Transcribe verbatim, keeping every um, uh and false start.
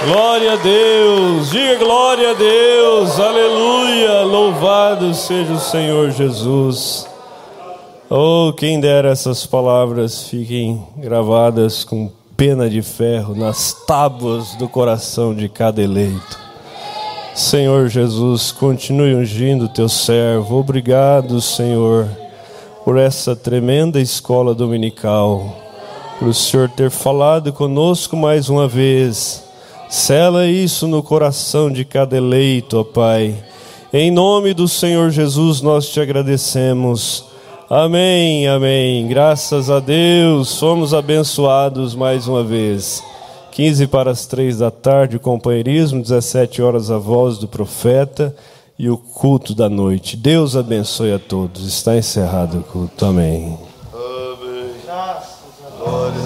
Glória a Deus, diga glória a Deus, aleluia, louvado seja o Senhor Jesus. Oh, quem dera essas palavras fiquem gravadas com pena de ferro nas tábuas do coração de cada eleito. Senhor Jesus, continue ungindo o teu servo. Obrigado, Senhor, por essa tremenda escola dominical, por o Senhor ter falado conosco mais uma vez. Sela isso no coração de cada eleito, ó Pai. Em nome do Senhor Jesus nós te agradecemos. Amém, amém. Graças a Deus, somos abençoados mais uma vez. quinze para as três da tarde, o companheirismo, dezessete horas a voz do profeta e o culto da noite. Deus abençoe a todos. Está encerrado o culto. Amém.